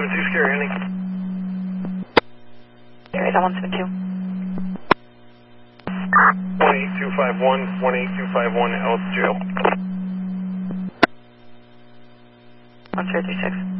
172 Scary Ending. There is a 172. 18251, 18251, Ellis Jail. 1336.